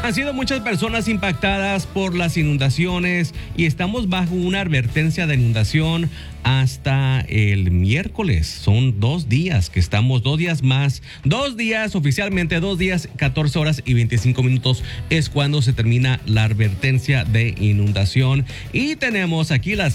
Han sido muchas personas impactadas por las inundaciones y estamos bajo una advertencia de inundación hasta el miércoles. Son 2 días que estamos, 2 días más, 2 días oficialmente, 2 días, 14 horas y 25 minutos es cuando se termina la advertencia de inundación. Y tenemos aquí las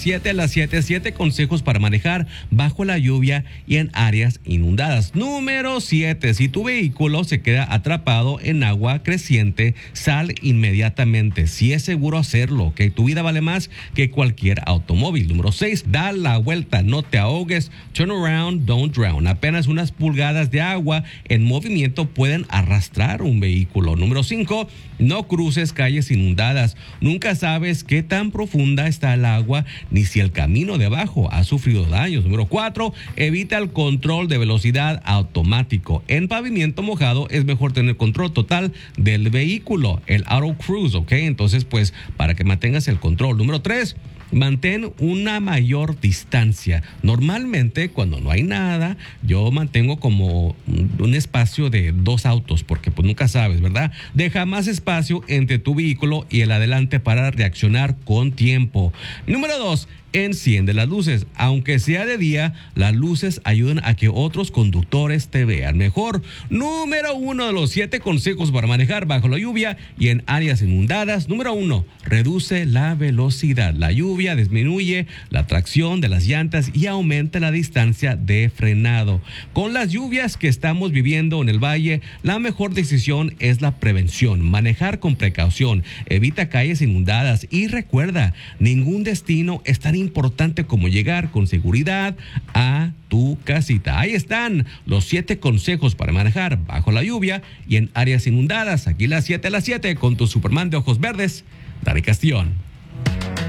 7 consejos para manejar bajo la lluvia y en áreas inundadas. Número 7, si tu vehículo se queda atrapado en agua creciente, sal inmediatamente. Si es seguro hacerlo, que tu vida vale más que cualquier automóvil. Número 6, da la vuelta, no te ahogues. Turn around, don't drown. Apenas unas pulgadas de agua en movimiento pueden arrastrar un vehículo. Número 5, no cruces calles inundadas. Nunca sabes qué tan profunda está el agua ni si el camino debajo ha sufrido daños. Número 4, evita el control de velocidad automático. En pavimento mojado es mejor tener control total del vehículo, el auto cruise, ¿ok? Entonces, pues, para que mantengas el control. Número 3, mantén una mayor distancia. Normalmente, cuando no hay nada, yo mantengo como un espacio de 2 autos, porque pues nunca sabes, ¿verdad? Deja más espacio entre tu vehículo y el adelante para reaccionar con tiempo. Número 2, enciende las luces. Aunque sea de día, las luces ayudan a que otros conductores te vean mejor. Número 1 de los 7 consejos para manejar bajo la lluvia y en áreas inundadas. Número 1, reduce la velocidad. La lluvia disminuye la tracción de las llantas y aumenta la distancia de frenado. Con las lluvias que estamos viviendo en el valle, la mejor decisión es la prevención. Manejar con precaución, evita calles inundadas y recuerda, ningún destino es tan importante como llegar con seguridad a tu casita. Ahí están los 7 consejos para manejar bajo la lluvia y en áreas inundadas. Aquí las 7 con tu Superman de ojos verdes, Dani Castillón.